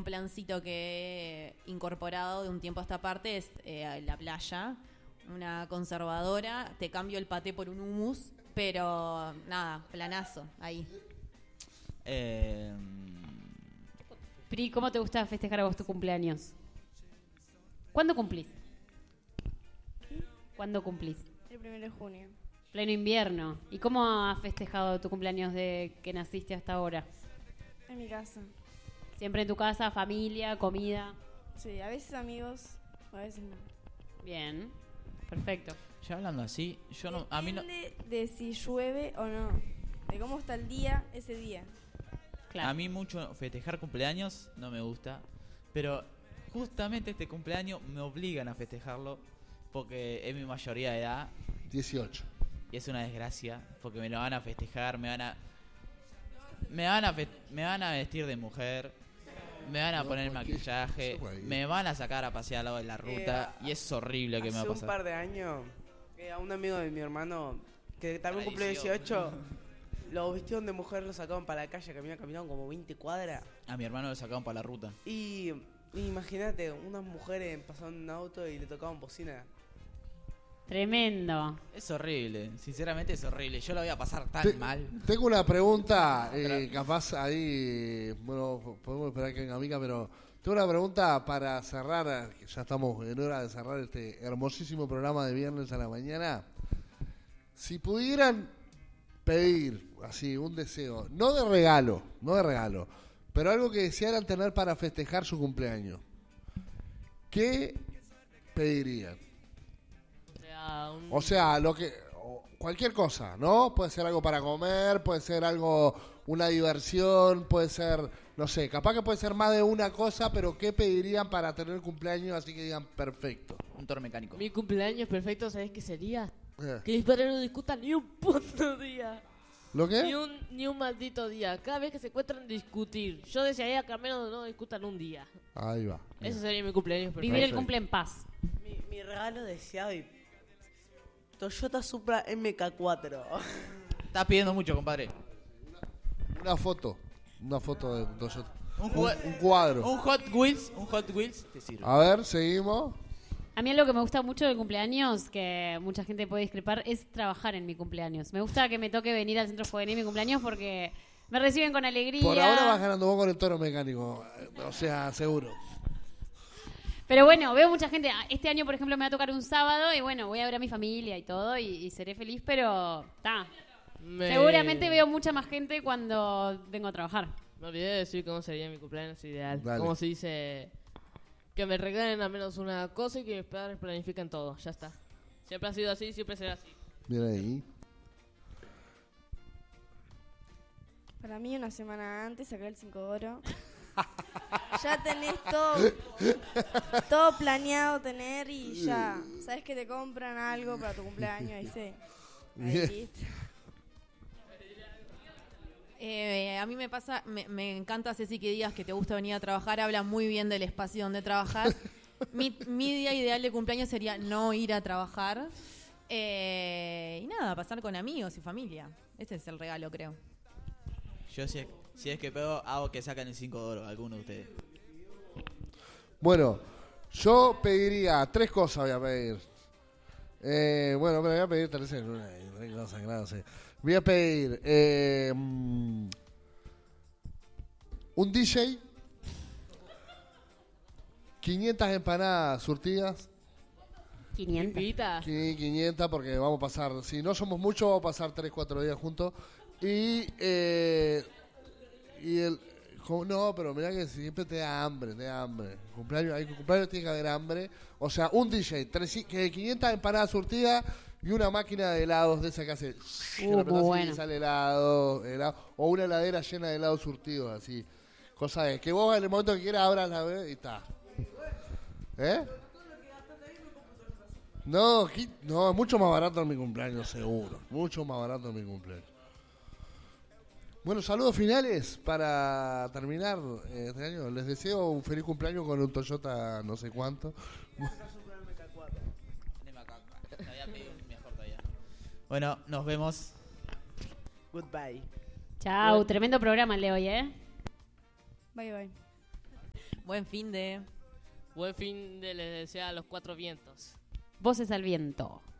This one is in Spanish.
plancito que he incorporado de un tiempo a esta parte es la playa, una conservadora, te cambio el paté por un hummus, pero nada, planazo, ahí. Pri, ¿cómo te gusta festejar a vos tu cumpleaños? ¿Cuándo cumplís? ¿Cuándo cumplís? El 1 de junio. Pleno invierno. ¿Y cómo has festejado tu cumpleaños de que naciste hasta ahora? En mi casa. ¿Siempre en tu casa, familia, comida? Sí, a veces amigos, a veces no. Bien, perfecto. Ya hablando así, yo no, a mí no, Depende de si llueve o no. De cómo está el día, ese día. Claro. a mí mucho festejar cumpleaños no me gusta, pero justamente este cumpleaños me obligan a festejarlo porque es mi mayoría de edad 18. y es una desgracia porque me lo van a festejar, me van a vestir de mujer, me van a No, poner cualquier- maquillaje, eso ahí. me van a sacar a pasear al lado de la ruta y es horrible que me va a Hace un pasar. par de años, a un amigo de mi hermano, que también cumple Tradición. 18, lo vistieron de mujer, lo sacaban para la calle, caminaron como 20 cuadras. A mi hermano lo sacaban para la ruta. Y imagínate, unas mujeres pasaban en un auto y le tocaban bocina. Tremendo. Es horrible, sinceramente es horrible. Yo lo voy a pasar tan Te- mal. Tengo una pregunta, capaz ahí, bueno, podemos esperar que venga Mica, pero tengo una pregunta para cerrar, que ya estamos en hora de cerrar este hermosísimo programa de viernes a la mañana. Si pudieran pedir, así, un deseo, no de regalo, pero algo que desearan tener para festejar su cumpleaños, ¿qué pedirían? O sea, cualquier cosa, ¿no? Puede ser algo para comer, puede ser algo, una diversión, puede ser, no sé, capaz que puede ser más de una cosa, pero ¿qué pedirían para tener cumpleaños así que digan perfecto? Un toro mecánico. Mi cumpleaños perfecto, ¿sabes qué sería? Eh, Que mis padres no discutan ni un puto día. ¿Lo Ni qué? un maldito día. Cada vez que se encuentran, discutir. Yo desearía que al menos no discutan un día. Ahí va. Ese sería mi cumpleaños perfecto. Vivir el cumple en paz. Mi regalo deseado y Toyota Supra MK4. Estás pidiendo mucho, compadre. Una foto de Toyota. Un Un cuadro. Un Hot Wheels te sirve. A ver, seguimos. A mí algo que me gusta mucho del cumpleaños, que mucha gente puede discrepar, es trabajar en mi cumpleaños. Me gusta que me toque venir al centro juvenil en mi cumpleaños porque me reciben con alegría. Por ahora vas ganando vos con el toro mecánico, o sea, seguro. Pero bueno, veo mucha gente. Este año, por ejemplo, me va a tocar un sábado y bueno, voy a ver a mi familia y todo y seré feliz, pero está. Seguramente veo mucha más gente cuando vengo a trabajar. Me olvidé de decir cómo sería mi cumpleaños ideal. Dale. Como se dice, que me regalen al menos una cosa y que mis padres planifiquen todo. Ya está. Siempre ha sido así, siempre será así. Mira ahí. Para mí, una semana antes, sacar el 5 de oro. Ya tenés todo planeado tener y ya. Sabes que te compran algo para tu cumpleaños y sí. Ahí Bien. listo. A mí me pasa, me encanta, Ceci, que digas que te gusta venir a trabajar, habla muy bien del espacio donde trabajas. Mi día ideal de cumpleaños sería no ir a trabajar y nada, pasar con amigos y familia. Ese es el regalo, creo. Yo si es que puedo, hago que saquen el 5 de oro, alguno de ustedes. Bueno, yo pediría 3 cosas, voy a pedir. Bueno, pero voy a pedir 3 en una. No sé. Voy a pedir un DJ, 500 empanadas surtidas. 500. Invita. 500 porque vamos a pasar, si no somos muchos, vamos a pasar 3-4 días juntos. Y no, pero mirá que siempre te da hambre. Cumpleaños tiene que haber hambre. O sea, un DJ, 500 empanadas surtidas y una máquina de helados de esa que hace que la apretás bueno. y sale helado, o una heladera llena de helados surtidos, así. Cosa de que vos en el momento que quieras abras la vez y está. ¿Eh? No, es mucho más barato en mi cumpleaños, seguro. Mucho más barato en mi cumpleaños. Bueno, saludos finales para terminar este año. Les deseo un feliz cumpleaños con un Toyota no sé cuánto. Bueno, nos vemos. Goodbye. Chau, tremendo programa el de hoy, ¿eh? Bye, bye. Buen fin de... Buen fin de les desea a los 4 vientos. Voces al viento.